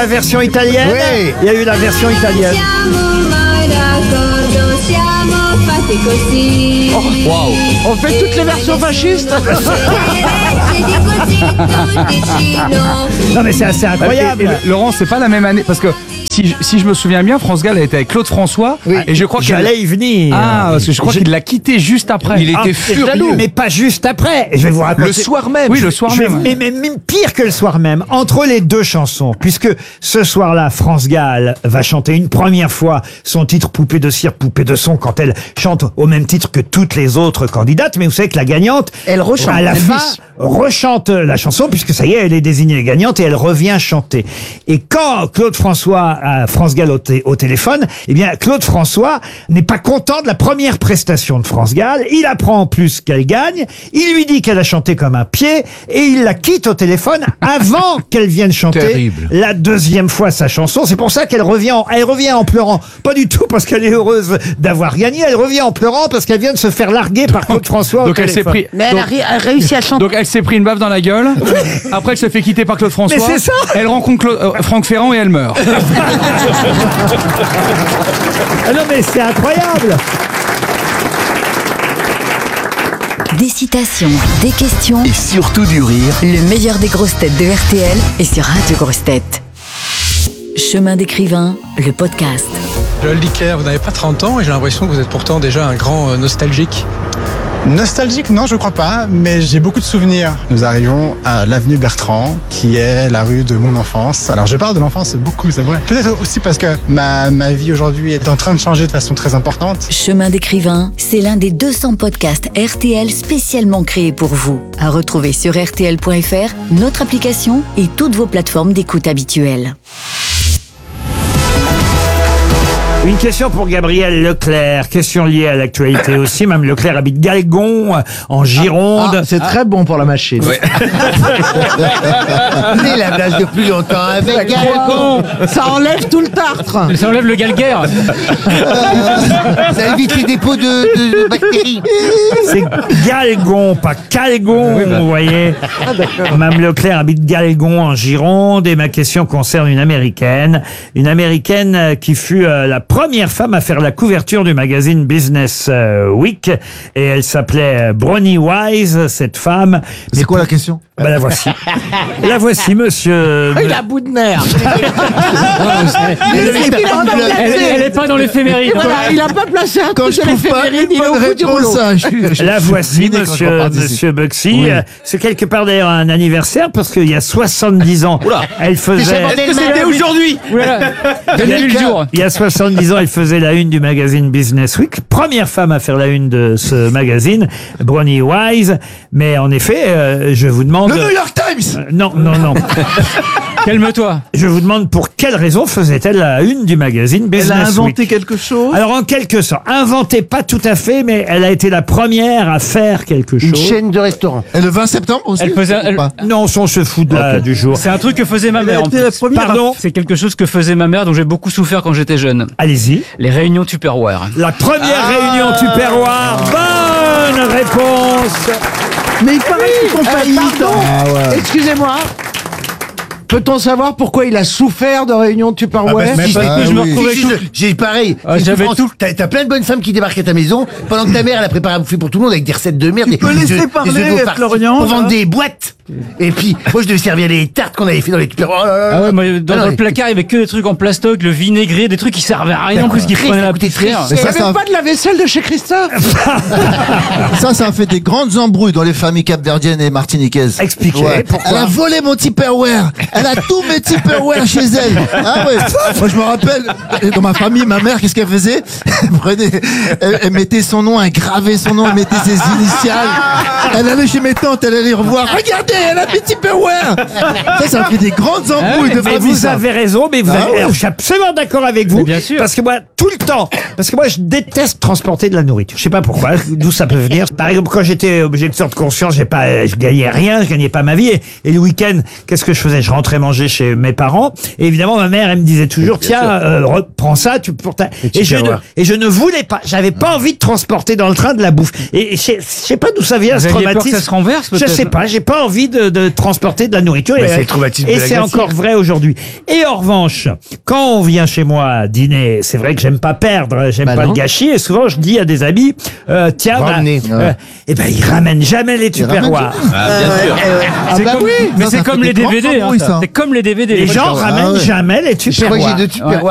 la version italienne. Oui. Il y a eu la version italienne. Waouh. On fait toutes les versions fascistes. Non mais c'est assez incroyable. Et Laurent, c'est pas la même année parce que si je me souviens bien, France Gall a été avec Claude François et je crois J'allais y venir. parce que je crois qu'il l'a quitté juste après. Il était c'est furieux. jaloux, mais pas juste après. Je vais vous raconter. Le soir même. Oui, le soir même. Mais pire que le soir même, entre les deux chansons, puisque ce soir-là, France Gall va chanter une première fois son titre Poupée de cire, Poupée de son, quand elle chante au même titre que toutes les autres candidates. Mais vous savez que la gagnante, Elle rechante. à la Elle fin, glisse. rechante la chanson, puisque ça y est, elle est désignée gagnante et elle revient chanter. Et quand Claude François a France Gall au téléphone, eh bien, Claude François n'est pas content de la première prestation de France Gall. Il apprend en plus qu'elle gagne. Il lui dit qu'elle a chanté comme un pied et il la quitte au téléphone avant qu'elle vienne chanter Terrible. la deuxième fois sa chanson. C'est pour ça qu'elle revient en pleurant. Pas du tout parce qu'elle est heureuse d'avoir gagné. Elle revient en pleurant parce qu'elle vient de se faire larguer par Claude François au Donc elle s'est téléphone. pris. Mais elle a réussi à chanter. Donc elle s'est pris une baffe dans la gueule. Après elle se fait quitter par Claude François. Mais c'est ça. Elle rencontre Franck Ferrand et elle meurt. Ah non mais c'est incroyable. Des citations, des questions, Et surtout du rire. le meilleur des grosses têtes de RTL est sur Radio Grosses Têtes. Chemin d'écrivain, le podcast. Joël Dicker, vous n'avez pas 30 ans et j'ai l'impression que vous êtes pourtant déjà un grand nostalgique. Nostalgique, non, je crois pas, mais j'ai beaucoup de souvenirs. Nous arrivons à l'avenue Bertrand, qui est la rue de mon enfance. Alors, je parle de l'enfance beaucoup, c'est vrai. Peut-être aussi parce que ma vie aujourd'hui est en train de changer de façon très importante. Chemin d'écrivain, c'est l'un des 200 podcasts RTL spécialement créés pour vous. À retrouver sur RTL.fr, notre application et toutes vos plateformes d'écoute habituelles. Une question pour Gabriel Leclerc, question liée à l'actualité aussi. Mme Leclerc habite Galgon, en Gironde. C'est très bon pour la machine. C'est la blague de plus longtemps avec Galgon. Ça enlève tout le tartre. Ça enlève le galguerre. Ça évite les dépôts de bactéries. C'est Galgon, pas Calgon, vous voyez. Mme Leclerc habite Galgon, en Gironde, et ma question concerne une Américaine qui fut la première femme à faire la couverture du magazine Business Week, et elle s'appelait Bronnie Wise, cette femme. C'est quoi la question? Ben, la voici. La voici, monsieur. Il a bout de nerf. Elle est pas dans l'éphéméride. Voilà, il a pas placé un Quand coup je de trouve pas l'éphéméride, une il est au bonne bout du réponse, rouleau. hein, La voici, quand je repars d'ici. monsieur Buxy. Oui. C'est quelque part d'ailleurs un anniversaire, parce qu'il y a 70 ans, elle faisait... C'était aujourd'hui. Donnez-lui le jour. Il y a 70 ans, elle faisait la une du magazine Business Week. Première femme à faire la une de ce magazine, Bronnie Wise. Mais en effet, je vous demande... Le New York Times! Non. Calme-toi. Je vous demande pour quelle raison faisait-elle la une du magazine Business Elle a inventé Week. quelque chose? Alors en quelque sorte, inventé pas tout à fait, mais elle a été la première à faire quelque chose. Une chaîne de restaurants. Et le 20 septembre aussi? Elle faisait- ou pas? Non, on se fout de la- du jour. C'est un truc que faisait ma mère. en était la plus. première. Pardon. C'est quelque chose que faisait ma mère dont j'ai beaucoup souffert quand j'étais jeune. Allez-y. Les réunions Tupperware. La première réunion Tupperware. Bonne réponse. Mais il paraît qu'ils sont faillites. Excusez-moi. Peut-on savoir pourquoi il a souffert de réunion Tupperware? Parce que je me retrouvais tout- J'ai pareil. Ah, C'est j'avais souffrance. tout- T'as plein de bonnes femmes qui débarquent à ta maison pendant que ta mère elle a préparé à bouffer pour tout le monde avec des recettes de merde. Tu peux laisser parler, Florian, Pour vendre là. des boîtes. Et puis moi je devais servir les tartes qu'on avait fait dans les Tupperware. Oh là là là. Ah ouais, moi, dans Ah non, le mais- placard, il y avait que des trucs en plastoc, le vinaigre, des trucs qui servaient à rien en plus, qui Triste, prenaient la écoutez, poussière. triste. Mais Il n'y ça, avait pas de la vaisselle de chez Christophe. Ça a fait des grandes embrouilles dans les familles capverdiennes et martiniquaises. Expliquez, pourquoi Elle a volé mon Tupperware. Elle a tous mes Tupperware chez elle. Ah ouais. Moi, je me rappelle, dans ma famille, ma mère, qu'est-ce qu'elle faisait? Elle mettait son nom, elle gravait son nom, elle mettait ses initiales. Elle allait chez mes tantes, elle allait revoir. Regardez, elle a mes Tupperware. Ça fait des grandes embrouilles de mais famille. vous ça. avez raison, mais vous Ah avez... ouais. Alors, je suis absolument d'accord avec vous. Mais bien sûr. Parce que moi, tout le temps, je déteste transporter de la nourriture. Je sais pas pourquoi, d'où ça peut venir. Par exemple, quand j'étais objecteur de conscience, je gagnais rien, je gagnais pas ma vie. Et le week-end, qu'est-ce que je faisais? Je rentrais manger chez mes parents. Et évidemment, ma mère, elle me disait toujours, tiens, reprends ça, pour ta... Et je ne voulais pas, j'avais pas envie de transporter dans le train de la bouffe. Et je sais pas d'où ça vient, Vous ce aviez peur que traumatisme. ça se renverse, Je peut-être? sais pas, j'ai pas envie envie de transporter de la nourriture. Mais c'est le traumatisme de et la c'est glacière. encore vrai aujourd'hui. Et en revanche, quand on vient chez moi dîner, c'est vrai que j'aime pas perdre, j'aime pas le gâchis. Et souvent, je dis à des amis, tiens, Ramenez. et ben ils ramènent jamais les tupperwares. C'est comme, mais Ça c'est fait comme des les grands DVD. embrouilles, hein, ça. C'est comme les DVD. Les gens ramènent jamais les Je crois que tupperwares. j'ai 2 tupperwares.